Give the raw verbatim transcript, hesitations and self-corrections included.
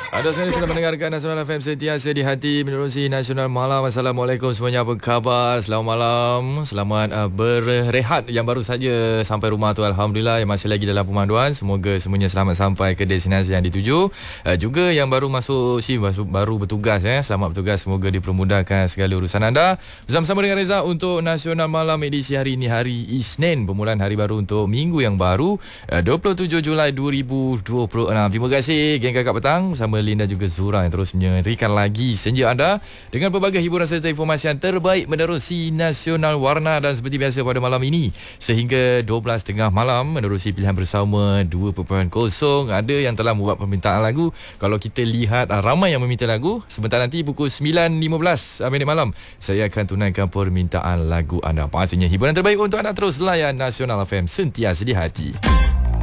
Ada sekali sedang mendengarkan Nasional F M sentiasa di hati menerusi Nasional Malam. Assalamualaikum semuanya, apa khabar? Selamat malam. Selamat uh, berehat yang baru saja sampai rumah tu, alhamdulillah. Yang masih lagi dalam pemanduan, semoga semuanya selamat sampai ke destinasi yang dituju. Uh, juga yang baru masuk si masuk, baru bertugas eh. Selamat bertugas, semoga dipermudahkan segala urusan anda. Bersama-sama dengan Reza untuk Nasional Malam edisi hari ini, hari Isnin, permulaan hari baru untuk minggu yang baru, uh, dua puluh tujuh Julai dua ribu dua puluh enam. Terima kasih geng Kakak Petang bersama Linda juga Zura yang terus menyerikan lagi senja anda dengan pelbagai hiburan serta informasi yang terbaik menerusi Nasional Warna. Dan seperti biasa pada malam ini sehingga dua belas tiga puluh malam menerusi pilihan bersama dua titik kosong. Ada yang telah membuat permintaan lagu. Kalau kita lihat ramai yang meminta lagu, sebentar nanti pukul sembilan lima belas minit malam saya akan tunaikan permintaan lagu anda. Pastinya hiburan terbaik untuk anda. Terus layan Nasional F M sentiasa di hati.